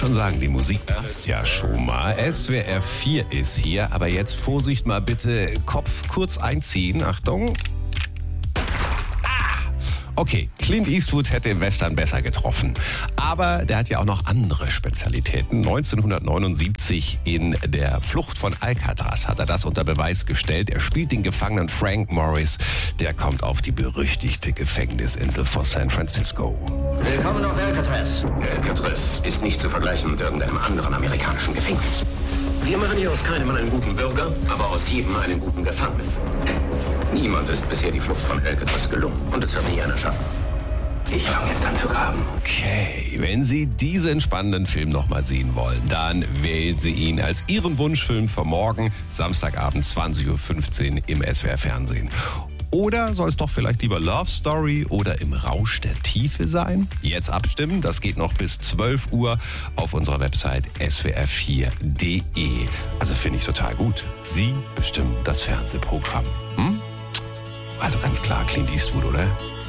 schon sagen, die Musik passt ja schon mal. SWR 4 ist hier, aber jetzt Vorsicht mal bitte, Kopf kurz einziehen, Achtung. Okay, Clint Eastwood hätte im Western besser getroffen. Aber der hat ja auch noch andere Spezialitäten. 1979 in der Flucht von Alcatraz hat er das unter Beweis gestellt. Er spielt den Gefangenen Frank Morris. Der kommt auf die berüchtigte Gefängnisinsel vor San Francisco. Willkommen auf Alcatraz. Alcatraz ist nicht zu vergleichen mit irgendeinem anderen amerikanischen Gefängnis. Wir machen hier aus keinem einen guten Bürger, aber aus jedem einen guten Gefangenen. Niemand ist bisher die Flucht von Alcatraz gelungen und es wird nie einer schaffen. Ich fange jetzt an zu graben. Okay, wenn Sie diesen spannenden Film nochmal sehen wollen, dann wählen Sie ihn als Ihren Wunschfilm für morgen, Samstagabend 20.15 Uhr im SWR Fernsehen. Oder soll es doch vielleicht lieber Love Story oder Im Rausch der Tiefe sein? Jetzt abstimmen, das geht noch bis 12 Uhr auf unserer Website swr4.de. Also finde ich total gut. Sie bestimmen das Fernsehprogramm. Also ganz klar Clint Eastwood, oder?